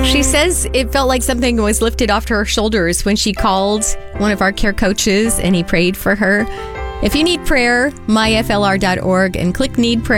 She says it felt like something was lifted off her shoulders when she called one of our care coaches and he prayed for her. If you need prayer, myflr.org and click Need Prayer.